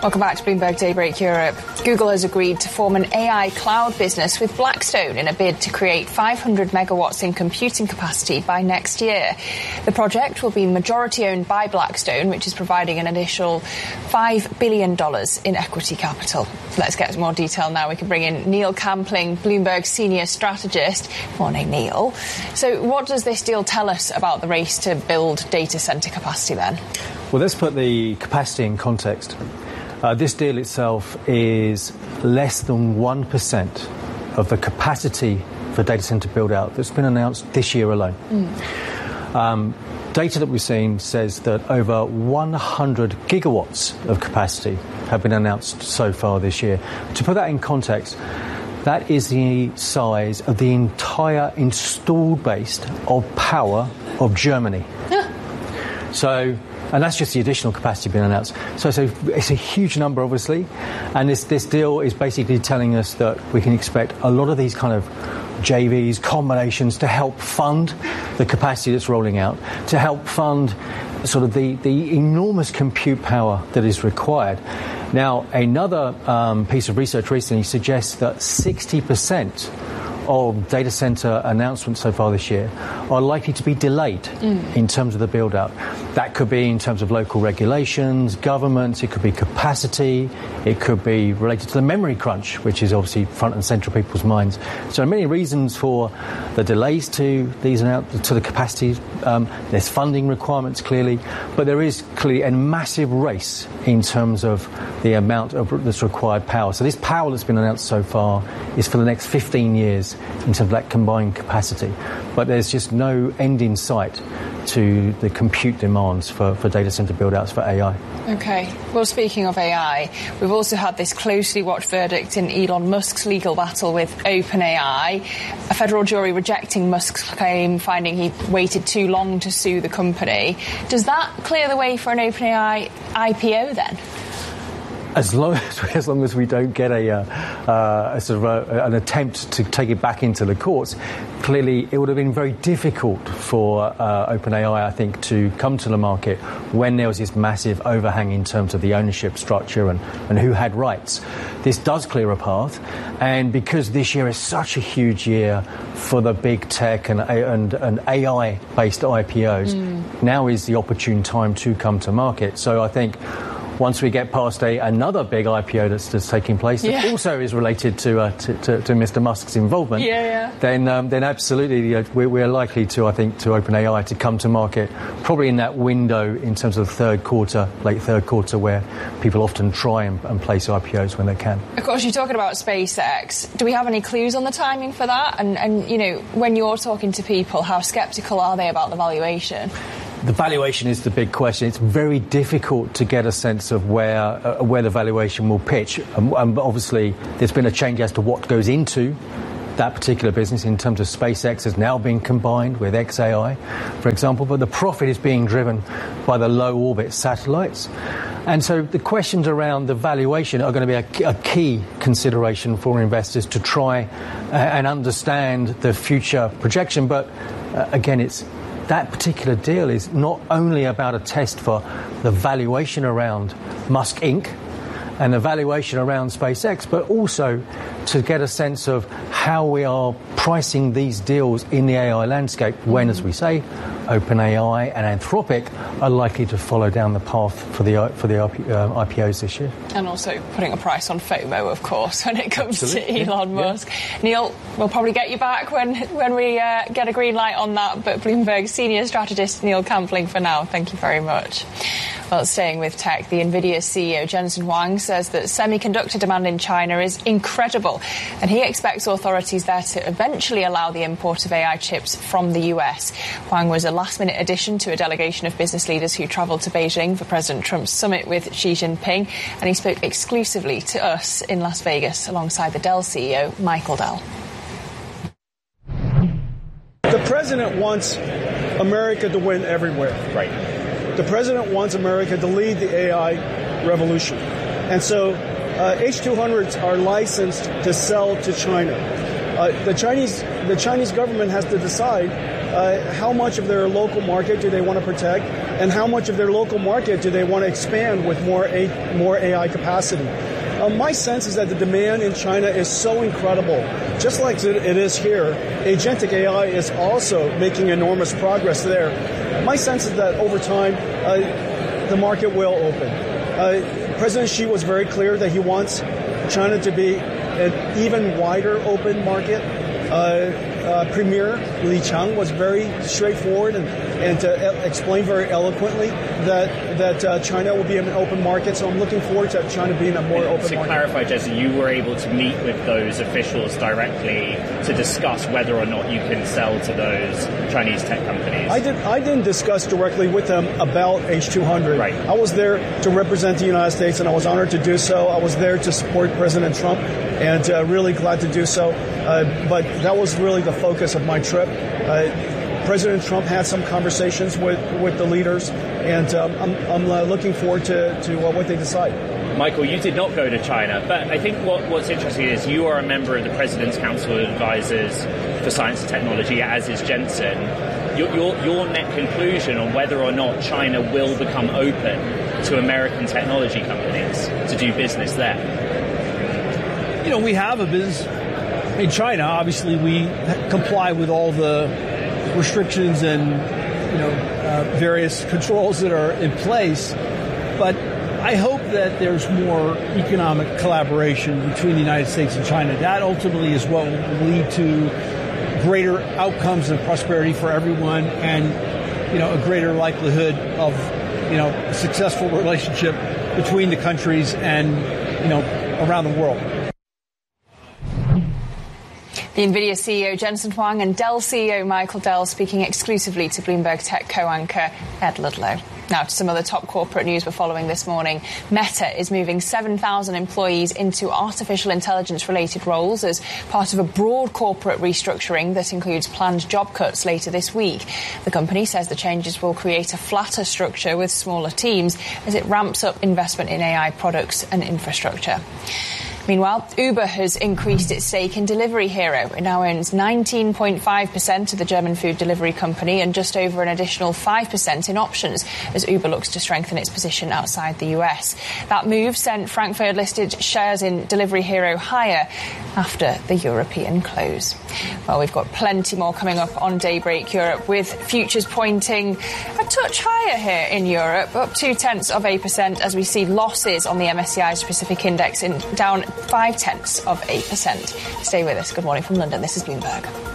Welcome back to Bloomberg Daybreak Europe. Google has agreed to form an AI cloud business with Blackstone in a bid to create 500 megawatts in computing capacity by next year. The project will be majority owned by Blackstone, which is providing an initial $5 billion in equity capital. Let's get more detail now. We can bring in Neil Campling, Bloomberg senior strategist. Morning, Neil. So what does this deal tell us about the race to build data center capacity then? Well, let's put the capacity in context. This deal itself is less than 1% of the capacity for data center build-out that's been announced this year alone. Data that we've seen says that over 100 gigawatts of capacity have been announced so far this year. To put that in context, that is the size of the entire installed base of power of Germany. And that's just the additional capacity being announced. So it's a huge number, obviously. And this deal is basically telling us that we can expect a lot of these kind of JVs, combinations to help fund the capacity that's rolling out, to help fund sort of the enormous compute power that is required. Now, another piece of research recently suggests that 60% of data center announcements so far this year are likely to be delayed in terms of the build-out. That could be in terms of local regulations, governments, it could be capacity, it could be related to the memory crunch, which is obviously front and central people's minds. So there are many reasons for the delays to the capacity. There's funding requirements, clearly, but there is clearly a massive race in terms of the amount of this required power. So this power that's been announced so far is for the next 15 years in terms of that combined capacity. But there's just no end in sight to the compute demands for data center build-outs for AI. OK. Well, speaking of AI, we've also had this closely watched verdict in Elon Musk's legal battle with OpenAI. A federal jury rejecting Musk's claim, finding he waited too long to sue the company. Does that clear the way for an OpenAI IPO then? As long as we don't get an attempt to take it back into the courts, clearly it would have been very difficult for OpenAI, I think, to come to the market when there was this massive overhang in terms of the ownership structure and who had rights. This does clear a path, and because this year is such a huge year for the big tech and AI-based IPOs, now is the opportune time to come to market. So I think once we get past another big IPO that's taking place, that also is related to Mr. Musk's involvement, then absolutely we're likely to, I think, to OpenAI to come to market probably in that window in terms of late third quarter, where people often try and place IPOs when they can. Of course, you're talking about SpaceX. Do we have any clues on the timing for that? And you know, when you're talking to people, how sceptical are they about the valuation? The valuation is the big question. It's very difficult to get a sense of where the valuation will pitch. Obviously, there's been a change as to what goes into that particular business in terms of SpaceX has now been combined with xAI, for example, but the profit is being driven by the low-orbit satellites. And so the questions around the valuation are going to be a key consideration for investors to try and understand the future projection. But again, that particular deal is not only about a test for the valuation around Musk Inc. and the valuation around SpaceX, but also to get a sense of how we are pricing these deals in the AI landscape when, as we say, OpenAI and Anthropic are likely to follow down the path for the IPOs this year. And also putting a price on FOMO, of course, when it comes to Elon Musk. Neil, we'll probably get you back when we get a green light on that, but Bloomberg senior strategist Neil Campling for now. Thank you very much. Well, staying with tech, the NVIDIA CEO Jensen Huang says that semiconductor demand in China is incredible, and he expects authorities there to eventually allow the import of AI chips from the US. Huang was a last-minute addition to a delegation of business leaders who travelled to Beijing for President Trump's summit with Xi Jinping, and he spoke exclusively to us in Las Vegas alongside the Dell CEO, Michael Dell. The president wants America to win everywhere. Right. The president wants America to lead the AI revolution. And so H200s are licensed to sell to China. The Chinese government has to decide how much of their local market do they want to protect, and how much of their local market do they want to expand with more AI capacity. My sense is that the demand in China is so incredible. Just like it is here, agentic AI is also making enormous progress there. My sense is that over time, the market will open. President Xi was very clear that he wants China to be an even wider open market. Premier Li Qiang was very straightforward and to explain very eloquently that China will be an open market. So I'm looking forward to China being a more open market. To clarify, Jesse, you were able to meet with those officials directly to discuss whether or not you can sell to those Chinese tech companies. I didn't discuss directly with them about H200. Right. I was there to represent the United States, and I was honored to do so. I was there to support President Trump, and really glad to do so. But that was really the focus of my trip. President Trump had some conversations with the leaders, and I'm looking forward to what they decide. Michael, you did not go to China, but I think what's interesting is you are a member of the President's Council of Advisors for Science and Technology, as is Jensen. Your net conclusion on whether or not China will become open to American technology companies to do business there? We have a business in China. Obviously, we comply with all the restrictions and various controls that are in place. But I hope that there's more economic collaboration between the United States and China. That ultimately is what will lead to greater outcomes and prosperity for everyone, and a greater likelihood of a successful relationship between the countries and around the world. The NVIDIA CEO Jensen Huang and Dell CEO Michael Dell speaking exclusively to Bloomberg Tech co-anchor Ed Ludlow. Now to some of the top corporate news we're following this morning. Meta is moving 7,000 employees into artificial intelligence-related roles as part of a broad corporate restructuring that includes planned job cuts later this week. The company says the changes will create a flatter structure with smaller teams as it ramps up investment in AI products and infrastructure. Meanwhile, Uber has increased its stake in Delivery Hero. It now owns 19.5% of the German food delivery company and just over an additional 5% in options as Uber looks to strengthen its position outside the US. That move sent Frankfurt-listed shares in Delivery Hero higher after the European close. Well, we've got plenty more coming up on Daybreak Europe, with futures pointing a touch higher here in Europe, up 0.2% as we see losses on the MSCI Pacific Index down 0.5%. Stay with us. Good morning from London. This is Bloomberg.